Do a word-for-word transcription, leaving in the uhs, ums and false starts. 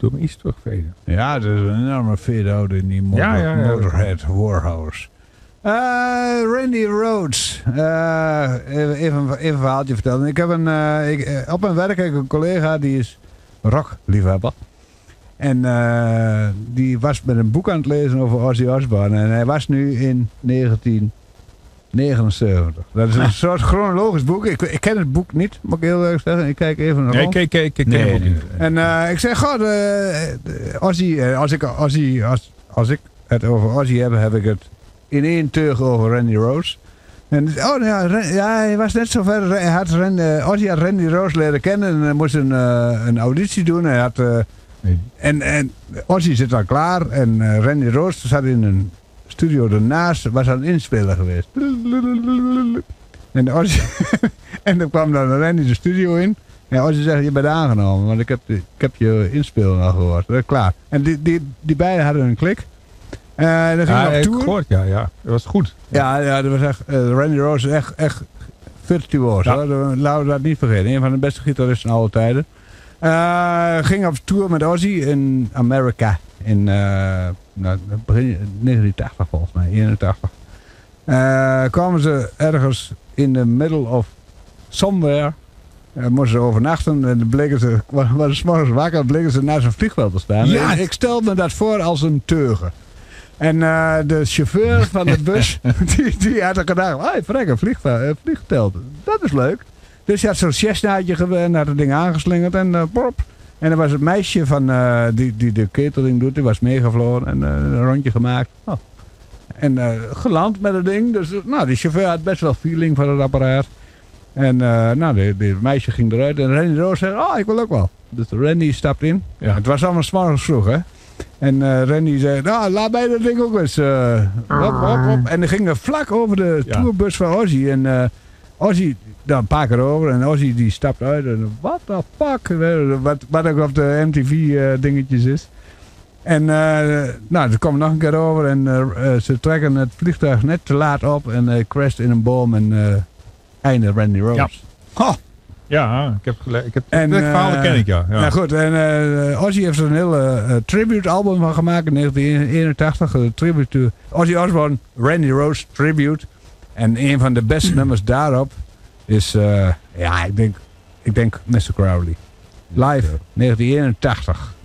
doe me iets terugveden. Ja, dat is een enorme fade-out in die motor, Ja, ja, ja. Motorhead Warhouse. Uh, Randy Rhoads. Uh, even, even, even een verhaaltje vertellen. Ik heb een, uh, ik, op mijn werk heb ik een collega die is rockliefhebber. En uh, die was met een boek aan het lezen over Ozzy Osbourne. En hij was nu in negentien negenenzeventig. Dat is een soort chronologisch boek. Ik, ik ken het boek niet, moet ik heel erg zeggen. Ik kijk even naar Nee, rond. kijk, kijk, kijk. Nee, Nee, nee. En uh, ik zeg, god, uh, Ozzy, uh, als, ik, Ozzy, als, als ik het over Ozzy heb, heb ik het in één teug over Randy Rhoads. En, oh ja, Ren, ja, hij was net zo ver. Hij had Ren, uh, Ozzy had Randy Rhoads leren kennen en hij moest een, uh, een auditie doen. Hij had, uh, nee. en, en Ozzy zit al klaar en uh, Randy Rhoads zat in een studio ernaast, was aan het inspelen geweest. En Ozzy, en dan kwam dan Randy de studio in. Ja, Ozzy zegt, je bent aangenomen, want ik heb, ik heb je inspelen al gehoord. Dat is klaar. En die, die, die beiden hadden een klik. Uh, en dan ging Ja, op ik tour. gehoord, ja, ja. Dat was goed. Ja, ja, dat was echt, uh, Randy Rhoads is echt, echt virtuoos. Ja. Hoor. Laten we dat niet vergeten. Een van de beste gitaristen alle tijden. Uh, ging op tour met Ozzy in Amerika. In uh, nou, begin negentien tachtig volgens mij, eenentachtig. Uh, kwamen ze ergens in the middle of somewhere. Uh, moesten ze overnachten en dan bleken ze, waren ze 's morgens wakker, bleken ze naast een vliegveld te staan. Ja. En ik stel me dat voor als een teugen. En uh, de chauffeur van de bus, die, die had er gedacht, hey, vrek, een vliegveld, een vliegveld, dat is leuk. Dus hij had zo'n Cessnaatje gewend, had het ding aangeslingerd en uh, pop. En dan was het meisje van, uh, die, die de catering doet, die was meegevlogen en uh, een rondje gemaakt. Oh. En uh, geland met het ding. Dus nou, die chauffeur had best wel feeling van het apparaat. En uh, nou, die, die meisje ging eruit en Randy Rhoads zei, oh, ik wil ook wel. Dus Randy stapt in. Ja. Het was allemaal 's morgens vroeg, hè. En uh, Randy zei, nou, laat mij dat ding ook eens. Uh, hop, hop, hop. En die ging er vlak over de Ja. tourbus van Ozzy. En uh, Ozzy, dan een paar keer over. En Ozzy die stapt uit. En what the fuck? Wat, wat ook op de M T V uh, dingetjes is. En uh, nou, ze komen nog een keer over. En uh, uh, ze trekken het vliegtuig net te laat op. En hij uh, crasht in een boom. En uh, einde Randy Rhoads. Ja. Oh. Ja, ik heb gelijk. Ik heb, En, dat verhaal uh, ken ik, ja. ja. Nou goed, en uh, Ozzy heeft er een hele uh, tribute album van gemaakt in negentien eenentachtig. Uh, tribute to Ozzy Osbourne, Randy Rhoads Tribute. En een van de beste nummers daarop is, uh, ja, ik denk, ik denk mister Crowley. Live, negentien eenentachtig.